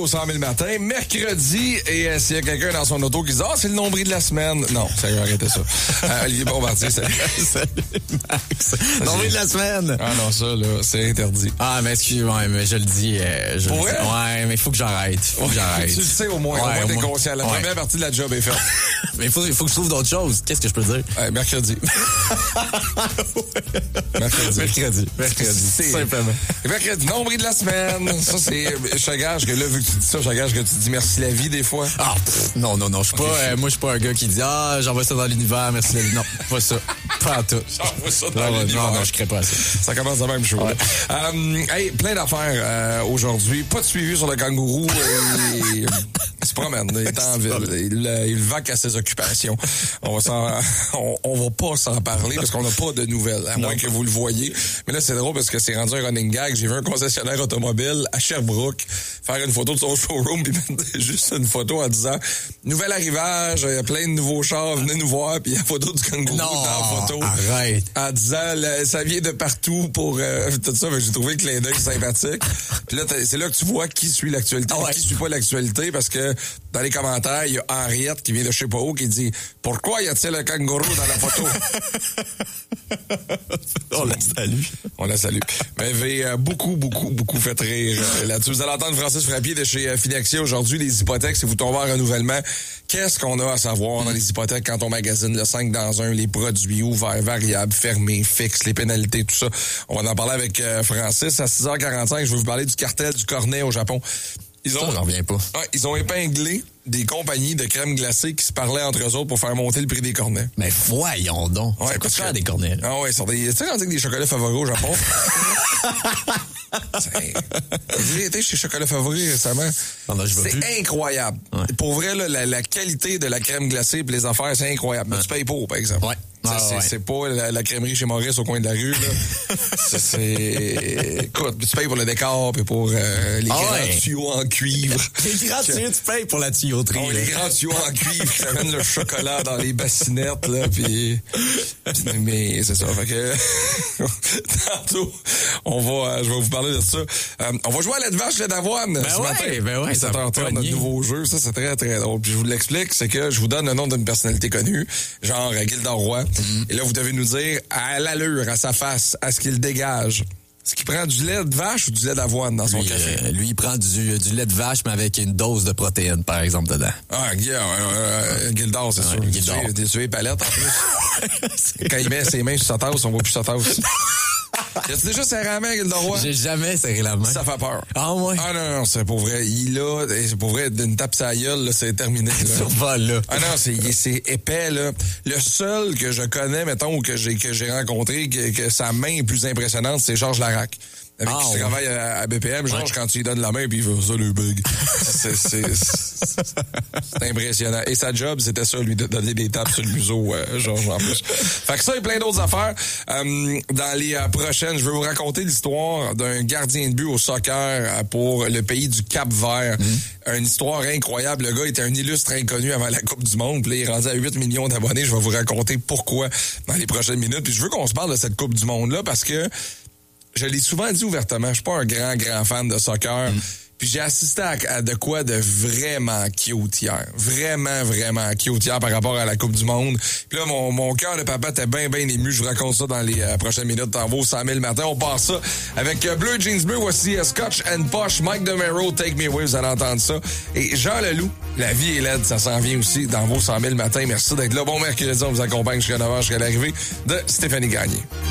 Au 100 000 matin, mercredi, et s'il y a quelqu'un dans son auto qui dit « Ah, c'est le nombril de la semaine ». Non, ça y a arrêté ça. Olivier Bombardier, salut. Salut, Max. Nombril de la semaine. Ah non, ça, là, c'est interdit. Ah, mais excuse-moi, mais je le dis. Pour vrai? Ouais, mais il faut que j'arrête. Tu le sais au moins, Ouais, t'es conscient. La première partie de la job est faite. Mais il faut que je trouve d'autres choses. Qu'est-ce que je peux dire? Mercredi. Mercredi. Simplement. Mercredi, nombril de la semaine. Ça, c'est... Je te gage que là, vu que tu dis ça, je te gage que tu dis merci la vie des fois. Ah, non. Je suis pas... moi, je suis pas un gars qui dit « Ah, j'envoie ça dans l'univers, merci la vie. » Non, pas ça. Pas à tout. J'envoie ça dans l'univers. Non, je crée pas à ça. Ça commence de même chaud. Ouais. Hey, plein d'affaires aujourd'hui. Pas de suivi sur le kangourou. Il se promène. Il est en ville. Il vaque à ses occupations. On va pas s'en parler parce qu'on n'a pas de nouvelles, à moins que vous le voyez. Mais là, c'est drôle parce que c'est rendu un running gag. J'ai vu un concessionnaire automobile à Sherbrooke faire une photo de son showroom puis mettre juste une photo en disant « Nouvel arrivage, il y a plein de nouveaux chars, venez nous voir. » Puis il y a la photo du kangourou dans la photo. Arrête. En disant ça vient de partout pour tout ça. J'ai trouvé le clin d'œil sympathique. Puis là, c'est là que tu vois qui suit l'actualité et qui suit pas l'actualité parce que dans les commentaires, il y a Henriette qui vient de je sais pas où qui dit « Pourquoi y a-t-il un kangourou dans la photo? » On la salue. Mais avait beaucoup fait rire là-dessus. Vous allez entendre Francis Frappier de chez Finexia aujourd'hui, les hypothèques, si vous tombez en renouvellement. Qu'est-ce qu'on a à savoir dans les hypothèques quand on magasine le 5 dans 1, les produits ouverts, variables, fermés, fixes, les pénalités, tout ça. On va en parler avec Francis. À 6h45, je vais vous parler du cartel du cornet au Japon. J'en reviens pas. Ils ont épinglé des compagnies de crème glacée qui se parlaient entre eux autres pour faire monter le prix des cornets. Mais voyons donc. Ouais, ça coûte cher des cornets. Là. Ah ouais, tu sais quand on dit que des chocolats favoris au Japon? J'ai été chez Chocolat Favori récemment. C'est incroyable. Ouais. Pour vrai, là, la qualité de la crème glacée et les affaires, c'est incroyable. Mais tu payes pour, par exemple. Ouais. C'est pas la crèmerie chez Maurice au coin de la rue. Là. Écoute, tu payes pour le décor et pour les grands tuyaux en cuivre. Les grands tuyaux, tu payes pour la tuyauterie. Oh, les grands tuyaux en cuivre qui amènent le chocolat dans les bassinettes. Là, mais c'est ça. Fait que tantôt, je vais vous parler de ça. On va jouer à lait de vache, lait d'avoine ce matin. Ben ouais, ça notre nouveau jeu. Ça, c'est très, très drôle. Puis je vous l'explique, c'est que je vous donne le nom d'une personnalité connue, genre Gilda Roy. Et là, vous devez nous dire, à l'allure, à sa face, à ce qu'il dégage, est-ce qu'il prend du lait de vache ou du lait d'avoine dans son café? Lui, il prend du lait de vache, mais avec une dose de protéines, par exemple, dedans. Ah, Gildor, c'est sûr. Gildor. T'es tué palette, en plus. Quand il met ses mains sur sa tasse, on voit plus sa tasse. As-tu déjà serré la main, Gilda Roy? J'ai jamais serré la main. Ça fait peur. Ah ouais? Ah non, c'est pour vrai. C'est pour vrai, d'une tape sa gueule, là, c'est terminé. Là. Là. Ah non, c'est épais, là. Le seul que je connais, mettons, ou que j'ai rencontré, que sa main est plus impressionnante, c'est Georges Larac. Avec qui je travaille à BPM, Georges, quand tu lui donnes la main, puis il fait ça, le bug. C'est impressionnant. Et sa job, c'était ça, lui, de donner des tapes sur le museau, Georges, en plus. Fait que ça et plein d'autres affaires. Dans les prochaines, je vais vous raconter l'histoire d'un gardien de but au soccer pour le pays du Cap-Vert. Une histoire incroyable. Le gars était un illustre inconnu avant la Coupe du Monde. Puis là, il est rendu à 8 millions d'abonnés. Je vais vous raconter pourquoi dans les prochaines minutes. Puis je veux qu'on se parle de cette Coupe du Monde-là parce que je l'ai souvent dit ouvertement, je suis pas un grand fan de soccer. Puis j'ai assisté à de quoi de vraiment cute hier. Vraiment cute hier par rapport à la Coupe du Monde. Puis là, mon cœur de papa était bien ému. Je vous raconte ça dans les prochaines minutes. T'en vaut 100 000 matin. On part ça avec Bleu Jeans Bleu. Voici Scotch and Posh, Mike DeMero, Take Me Away. Vous allez entendre ça. Et Jean Leloup, La vie est laide, ça s'en vient aussi dans vos 100 000 matin. Merci d'être là. Bon mercredi, on vous accompagne jusqu'à 9h, jusqu'à l'arrivée de Stéphanie Gagné.